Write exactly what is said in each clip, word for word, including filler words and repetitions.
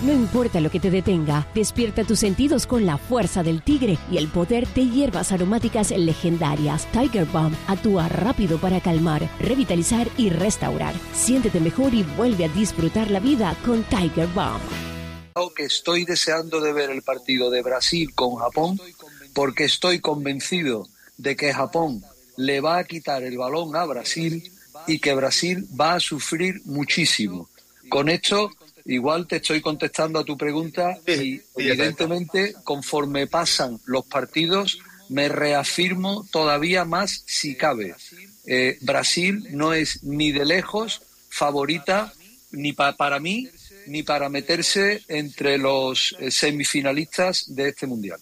No importa lo que te detenga, despierta tus sentidos con la fuerza del tigre y el poder de hierbas aromáticas legendarias. Tiger Balm actúa rápido para calmar, revitalizar y restaurar. Siéntete mejor y vuelve a disfrutar la vida con Tiger Balm. Que estoy deseando de ver el partido de Brasil con Japón, porque estoy convencido de que Japón le va a quitar el balón a Brasil y que Brasil va a sufrir muchísimo. Con esto, igual te estoy contestando a tu pregunta y evidentemente conforme pasan los partidos me reafirmo todavía más si cabe. Eh, Brasil no es ni de lejos favorita ni pa- para mí ni para meterse entre los eh, semifinalistas de este Mundial.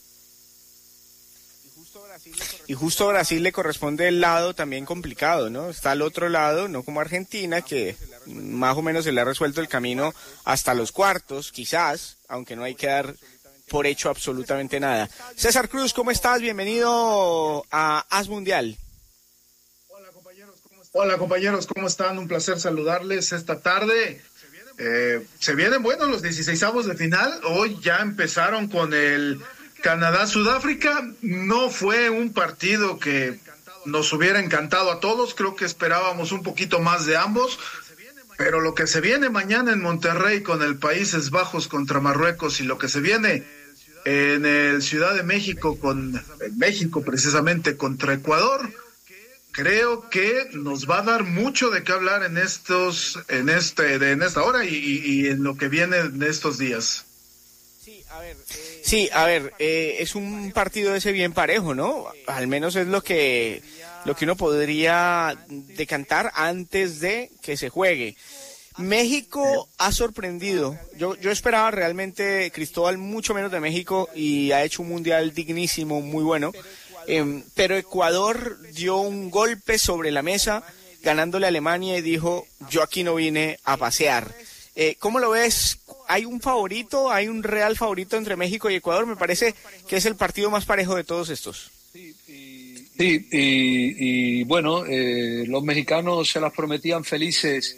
Y justo a Brasil le corresponde el lado también complicado, ¿no? Está al otro lado, no como Argentina, que más o menos se le ha resuelto el camino hasta los cuartos, quizás, aunque no hay que dar por hecho absolutamente nada. César Cruz, ¿cómo estás? Bienvenido a As Mundial. Hola compañeros, ¿cómo están? Hola compañeros, ¿cómo están? Un placer saludarles esta tarde. Eh, se vienen buenos los dieciseisavos de final. Hoy ya empezaron con el Canadá-Sudáfrica. No fue un partido que nos hubiera encantado a todos. Creo que esperábamos un poquito más de ambos. Pero lo que se viene mañana en Monterrey con el Países Bajos contra Marruecos y lo que se viene en el Ciudad de México con en México precisamente contra Ecuador, creo que nos va a dar mucho de qué hablar en estos, en este, de, en esta hora y, y, y en lo que viene en estos días. Sí, a ver, eh, sí, a ver eh, es un partido ese bien parejo, ¿no? Al menos es lo que, lo que uno podría decantar antes de que se juegue. México ha sorprendido. Yo, yo esperaba realmente, Cristóbal, mucho menos de México y ha hecho un mundial dignísimo, muy bueno. Eh, pero Ecuador dio un golpe sobre la mesa, ganándole a Alemania y dijo, yo aquí no vine a pasear. Eh, ¿Cómo lo ves? ¿Hay un favorito? ¿Hay un real favorito entre México y Ecuador? Me parece que es el partido más parejo de todos estos. Sí, y, sí, y, y bueno, eh, los mexicanos se las prometían felices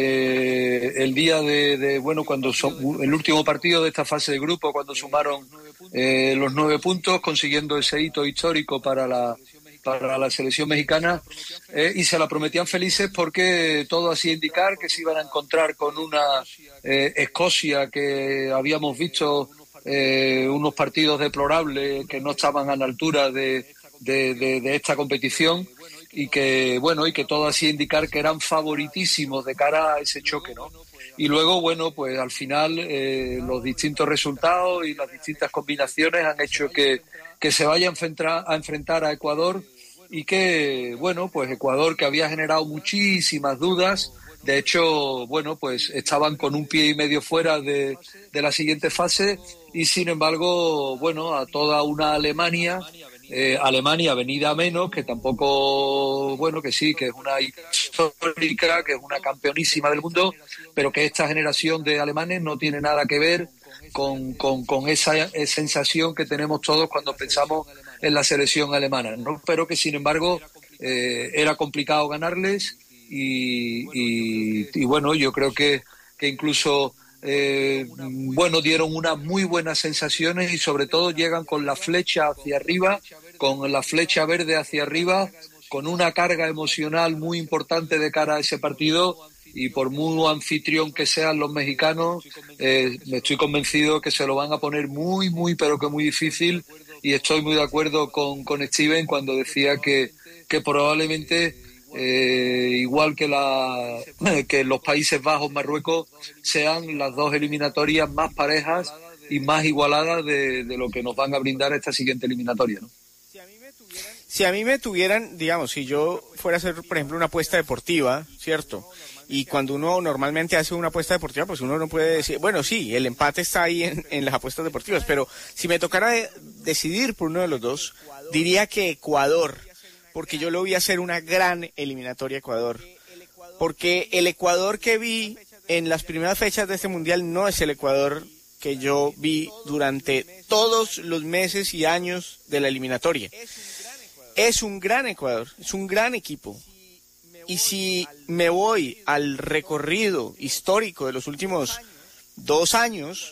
eh, el día de, de bueno, cuando son, el último partido de esta fase de grupo, cuando sumaron eh, los nueve puntos, consiguiendo ese hito histórico para la para la selección mexicana, eh, y se la prometían felices porque todo hacía indicar que se iban a encontrar con una eh, Escocia que habíamos visto eh, unos partidos deplorables que no estaban a la altura de, de, de, de esta competición y que bueno y que todo hacía indicar que eran favoritísimos de cara a ese choque, ¿no? Y luego, bueno, pues al final eh, los distintos resultados y las distintas combinaciones han hecho que, que se vaya a enfrentar, a enfrentar a Ecuador y que, bueno, pues Ecuador, que había generado muchísimas dudas, de hecho, bueno, pues estaban con un pie y medio fuera de, de la siguiente fase y, sin embargo, bueno, a toda una Alemania, eh, Alemania venida a menos, que tampoco, bueno, que sí, que es una histórica, que es una campeonísima del mundo, pero que esta generación de alemanes no tiene nada que ver con, con, con esa sensación que tenemos todos cuando pensamos en la selección alemana, ¿no? Pero que, sin embargo, eh, era complicado ganarles y, y, y bueno, yo creo que, que incluso eh, bueno, dieron unas muy buenas sensaciones y sobre todo llegan con la flecha hacia arriba, con la flecha verde hacia arriba, con una carga emocional muy importante de cara a ese partido. Y por muy anfitrión que sean los mexicanos, eh, me estoy convencido que se lo van a poner muy, muy, pero que muy difícil. Y estoy muy de acuerdo con, con Steven cuando decía que, que probablemente, eh, igual que, la, que los Países Bajos, Marruecos, sean las dos eliminatorias más parejas y más igualadas de, de lo que nos van a brindar esta siguiente eliminatoria, ¿no? Si a mí me tuvieran, digamos, si yo fuera a hacer, por ejemplo, una apuesta deportiva, ¿cierto? Y cuando uno normalmente hace una apuesta deportiva, pues uno no puede decir, bueno, sí, el empate está ahí en, en las apuestas deportivas, pero si me tocara de, decidir por uno de los dos, diría que Ecuador, porque yo lo vi hacer una gran eliminatoria a Ecuador, porque el Ecuador que vi en las primeras fechas de este Mundial no es el Ecuador que yo vi durante todos los meses y años de la eliminatoria. Es un gran Ecuador, es un gran equipo. Y si me voy al recorrido histórico de los últimos dos años,